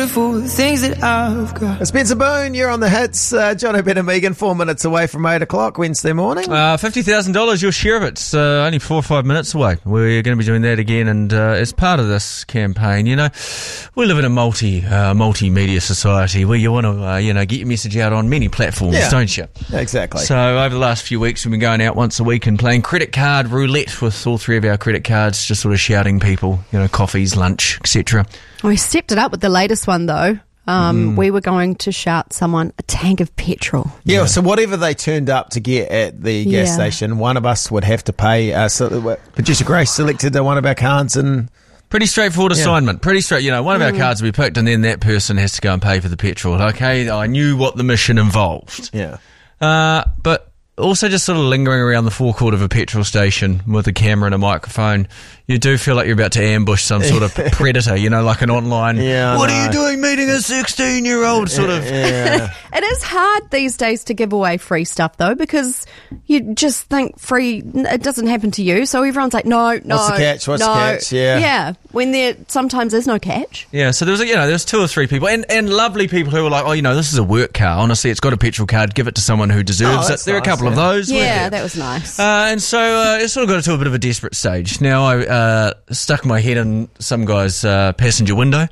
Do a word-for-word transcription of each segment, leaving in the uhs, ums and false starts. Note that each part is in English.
Things that I've got. Spencer Boone, you're on the hits. Uh, John O'Brien and Megan, four minutes away from eight o'clock Wednesday morning. Uh, fifty thousand dollars, your share of it's uh, only four or five minutes away. We're going to be doing that again, and uh, as part of this campaign, you know, we live in a multi, uh, multimedia society where you want to, uh, you know, get your message out on many platforms, Yeah. don't you? Exactly. So over the last few weeks, we've been going out once a week and playing credit card roulette with all three of our credit cards, just sort of shouting people, you know, coffees, lunch, et cetera. We stepped it up with the latest one, though. Um, mm. We were going to shout someone a tank of petrol. Yeah, yeah, so whatever they turned up to get at the gas Yeah. station, one of us would have to pay. Uh, so, Producer Grace selected uh, one of our cards and... Pretty straightforward Yeah. assignment. Pretty straight. You know, one of our Mm. cards will be picked and then that person has to go and pay for the petrol. Okay, I knew what the mission involved. Yeah. Uh, but also just sort of lingering around the forecourt of a petrol station with a camera and a microphone, you do feel like you're about to ambush some sort of predator, you know, like an online, Yeah, I what know. are you doing meeting a sixteen-year-old sort of... Yeah. It is hard these days to give away free stuff, though, because you just think free, it doesn't happen to you, so everyone's like, no, no, What's the catch? What's the no. catch? Yeah. Yeah, when there sometimes there's no catch. Yeah, so there was, a, you know, there's two or three people, and, and lovely people who were like, oh, you know, this is a work car. Honestly, it's got a petrol card. Give it to someone who deserves Oh, it. that's There are a nice, couple of yeah. those. weren't Yeah, there? that was nice. Uh, and so uh, it sort of got to a bit of a desperate stage. Now I uh, stuck my head in some guy's uh, passenger window.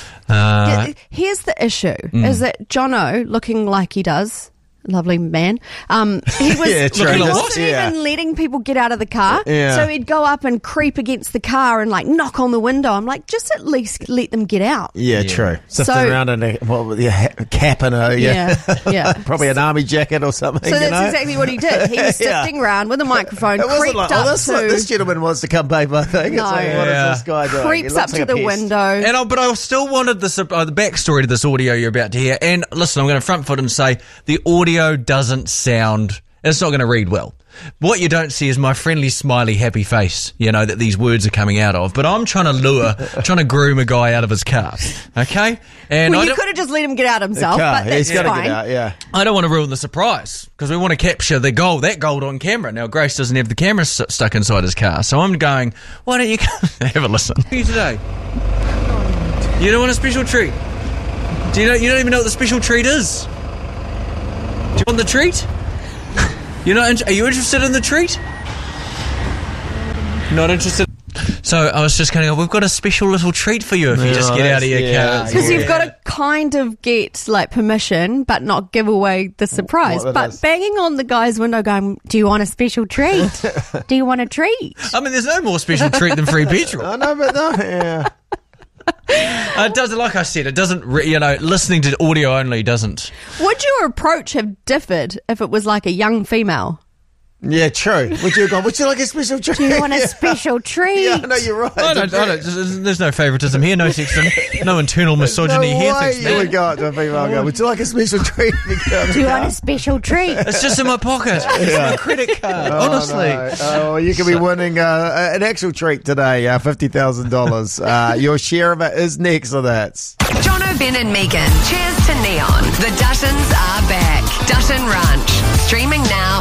Uh, Here's the issue, Mm. is that Jono, looking like he does, lovely man, um, he was Yeah, true. he Looking wasn't like- yeah. even letting people get out of the car. Yeah. So he'd go up and creep against the car and like knock on the window. I'm like, just at least let them get out. Yeah, Yeah. true. Sifting So- around in a what, with your ha- cap and a yeah, Yeah, yeah. probably an army jacket or something. So you that's know? exactly what he did. He was Yeah. sifting around with a microphone, It wasn't creeped like, up oh, this, to this gentleman wants to come pay my thing. It's No. like, what Yeah. is this guy doing? He creeps looks up like to a the pest. window. And I, but I still wanted the, uh, the backstory to this audio you're about to hear. And listen, I'm going to front foot and say the audio doesn't sound, it's not going to read well. What you don't see is my friendly, smiley, happy face, you know, that these words are coming out of. But I'm trying to lure, trying to groom a guy out of his car, okay? And Well, I you don't, could have just let him get out himself, Car. but Yeah, that's he's got to fine. get out, yeah. I don't want to ruin the surprise because we want to capture the gold, that gold on camera. Now, Grace doesn't have the camera st- stuck inside his car, so I'm going, why don't you come have a listen? How are you today? You don't want a special treat? Do you know? You don't even know what the special treat is. Do you want the treat? You're not? In- are you interested in the treat? Not interested. So I was just going to go, we've got a special little treat for you if you Yeah, just get out of your yeah, car. Because Yeah. you've got to kind of get like permission, but not give away the surprise. What it But is. banging on the guy's window, going, "Do you want a special treat? Do you want a treat?" I mean, there's no more special treat than free petrol. I know, but no, yeah. Uh, it doesn't, like I said, it doesn't, re- you know, listening to audio only doesn't. Would your approach have differed if it was like a young female? Yeah, true. Would you go, would you like a special treat? Do you want a special treat? Yeah, I know, you're right. I don't, I don't, there's there's no favouritism here, no sexism, no internal misogyny no here. way Thanks, you man. would go up to a female and go, would you like a special treat? Do you want a special treat? It's just in my pocket. It's my credit card, honestly. Oh, no. Oh, you could be winning uh, an actual treat today, uh, fifty thousand dollars. Uh, your share of it is next, so that's... Jono, Ben and Megan. Cheers to Neon. The Duttons are back. Dutton Ranch. Streaming now